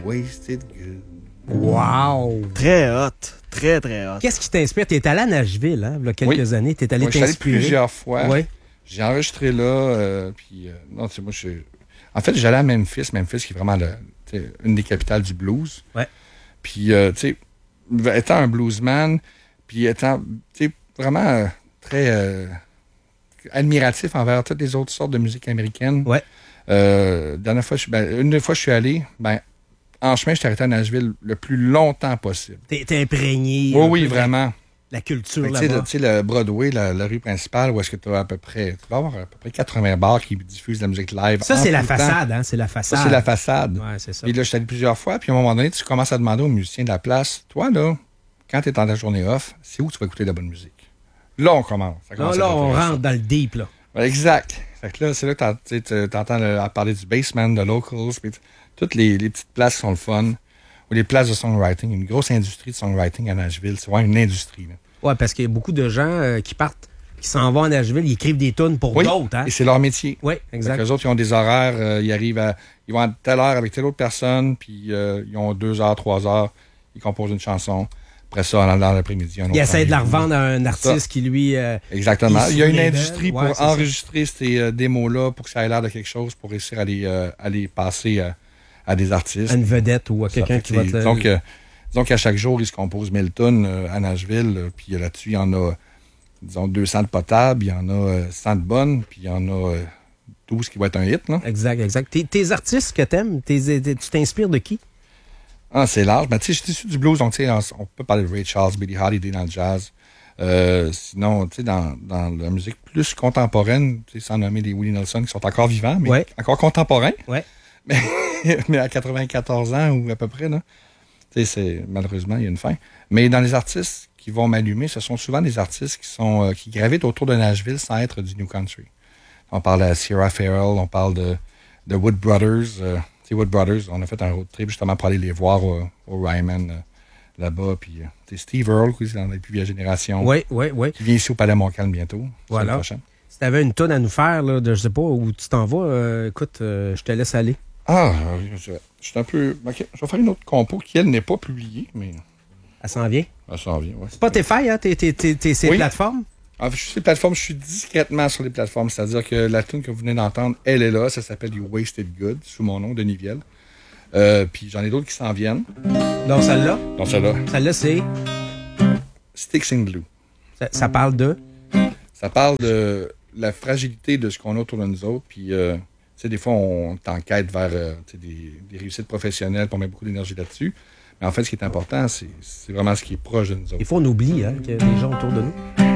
wasted good. Wow! Très hot. Très, très hot. Qu'est-ce qui t'inspire? T'es allé à Nashville, hein, il y a quelques années. T'es allé Moi, je suis allé t'inspirer. plusieurs fois. Oui. J'ai enregistré là. Non, tu sais, moi, en fait, j'allais à Memphis. Memphis, qui est vraiment une des capitales du blues. Ouais. Puis, tu sais, étant un bluesman, puis étant, tu sais, vraiment très admiratif envers toutes les autres sortes de musique américaine. Ouais. Dernière fois, une des fois, je suis allé, en chemin, je suis arrêté à Nashville le plus longtemps possible. T'es imprégné. Oui, vraiment. La culture Tu là-bas. sais, le Broadway, la rue principale, où est-ce que tu as tu vas avoir à peu près 80 bars qui diffusent de la musique live. Ça, c'est la façade, hein? C'est la façade. Ça, c'est la façade. Ouais, c'est ça. Puis là, je suis allé plusieurs fois, puis à un moment donné, tu commences à demander aux musiciens de la place, toi, là, quand tu es en ta journée off, c'est où tu vas écouter de la bonne musique? Là, on commence. Là, on rentre dans le deep, là. Exact. Fait que là, c'est là que tu entends parler du Basement, de Locals, puis toutes les petites places qui sont le fun, ou les places de songwriting. Une grosse industrie de songwriting à Nashville. C'est vraiment une industrie, là. Ouais, parce qu'il y a beaucoup de gens qui partent, qui s'en vont à Nashville, ils écrivent des tunes pour d'autres, hein? Et c'est leur métier. Oui, exact. Les autres, ils ont des horaires, ils vont à telle heure avec telle autre personne, puis ils ont 2 heures, 3 heures, ils composent une chanson. Après ça, dans l'après-midi, ils essaient de la revendre à un artiste qui, lui... Exactement. Il y a une industrie pour enregistrer ces démos-là pour que ça ait l'air de quelque chose, pour réussir à les passer à des artistes. À une vedette ou à quelqu'un qui va te... Disons qu'à chaque jour, ils se composent 1000 tonnes à Nashville, puis là-dessus, il y en a, disons, 200 de potables, il y en a 100 de bonnes, puis il y en a 12 qui vont être un hit, là. Exact. Tes artistes que t'aimes, tu t'inspires de qui? Ah, c'est large. Mais tu sais, je suis issu du blues, donc tu sais, on peut parler de Ray Charles, Billie Holiday dans le jazz. Sinon, tu sais, dans la musique plus contemporaine, tu sais, sans nommer les Willie Nelson qui sont encore vivants, mais encore contemporains. Ouais. Mais à 94 ans ou à peu près, là. Tu sais, malheureusement, il y a une fin. Mais dans les artistes qui vont m'allumer, ce sont souvent des artistes qui gravitent autour de Nashville sans être du New Country. On parle de Sierra Farrell, on parle de Wood Brothers. Wood Brothers, on a fait un road trip justement pour aller les voir au Ryman là-bas. Puis Steve Earle, qui est dans les plus vieilles générations. Oui. Qui vient ici au Palais Montcalm bientôt. Voilà. Si tu avais une tonne à nous faire, là, je sais pas où tu t'en vas, écoute, je te laisse aller. Ah, je suis un peu... OK, je vais faire une autre compo qui, elle, n'est pas publiée, mais... Elle s'en vient? Elle s'en vient, oui. Spotify, hein? T'es ces plateformes? En fait, je suis sur les plateformes, je suis discrètement sur les plateformes. C'est-à-dire que la tune que vous venez d'entendre, elle est là. Ça s'appelle You Wasted Good, sous mon nom, Denis Viel. Puis j'en ai d'autres qui s'en viennent. Donc celle-là? Donc celle-là. Celle-là, c'est? Sticks in Glue. Ça parle de? Ça parle de la fragilité de ce qu'on a autour de nous autres. Puis, tu sais, des fois, on t'enquête vers des réussites professionnelles, puis on met beaucoup d'énergie là-dessus. Mais en fait, ce qui est important, c'est vraiment ce qui est proche de nous autres. Des fois, on oublie qu'il y a des gens autour de nous.